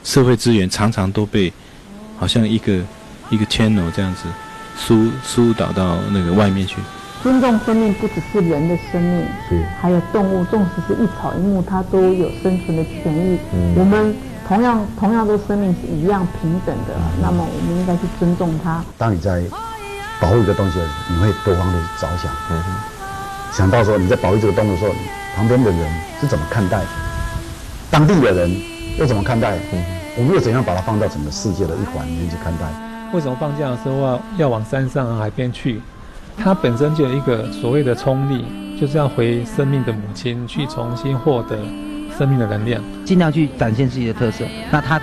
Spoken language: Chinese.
社会资源常常都被好像一个 channel 这样子疏导到那个外面去。 尊重生命不只是人的生命，还有动物，纵使是一草一木，它都有生存的权益。我们同样的生命是一样平等的，那么我们应该去尊重它。 当你在保护一个东西，你会多方的着想，想到说你在保护这个动物的时候，旁边的人是怎么看待，当地的人又怎么看待，我们又怎样把它放到整个世界的一环里面去看待？ 为什么放假的时候要往山上海边去？它本身就有一个所谓的冲力，就是要回生命的母亲去重新获得生命的能量， 尽量去展现自己的特色。那它